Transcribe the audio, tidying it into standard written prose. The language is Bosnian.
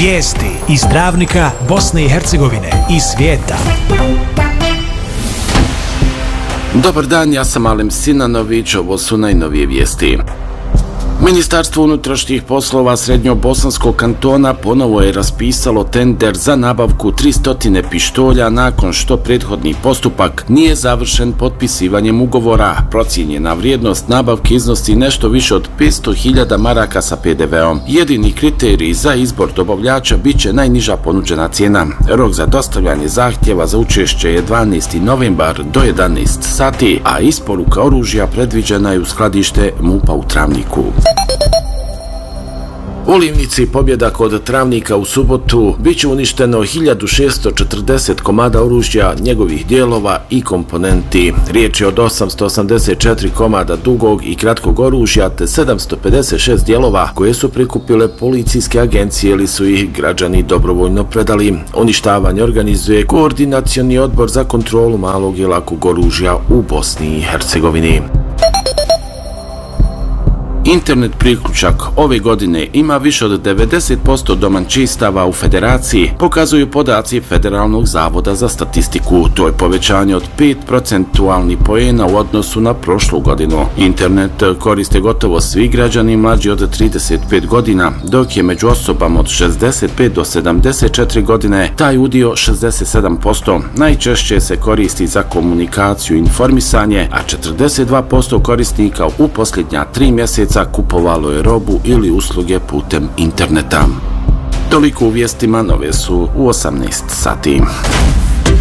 Vijesti iz Travnika, Bosne i Hercegovine i svijeta. Dobar dan, ja sam Alem Sinanović, ovo su najnovije vijesti. Ministarstvo unutrašnjih poslova Srednjobosanskog kantona ponovo je raspisalo tender za nabavku 300 pištolja nakon što prethodni postupak nije završen potpisivanjem ugovora. Procijenjena vrijednost nabavke iznosi nešto više od 500.000 maraka sa PDV-om. Jedini kriterij za izbor dobavljača bit će najniža ponuđena cijena. Rok za dostavljanje zahtjeva za učešće je 12. novembar do 11 sati, a isporuka oružja predviđena je u skladište MUP-a u Travniku. U Livnici pobjeda kod Travnika u subotu biće uništeno 1640 komada oružja, njegovih dijelova i komponenti. Riječ je od 884 komada dugog i kratkog oružja te 756 dijelova koje su prikupile policijske agencije ili su ih građani dobrovoljno predali. Uništavanje organizuje Koordinacioni odbor za kontrolu malog i lakog oružja u Bosni i Hercegovini. Internet priključak ove godine ima više od 90% domaćinstava u federaciji, pokazuju podaci Federalnog zavoda za statistiku. To je povećanje od 5 procentualnih poena u odnosu na prošlu godinu. Internet koriste gotovo svi građani mlađi od 35 godina, dok je među osobama od 65 do 74 godine taj udio 67%. Najčešće se koristi za komunikaciju i informisanje, a 42% korisnika u posljednja 3 mjeseca kupovalo je robu ili usluge putem interneta. Toliko u vijestima, nove su u 18 sati.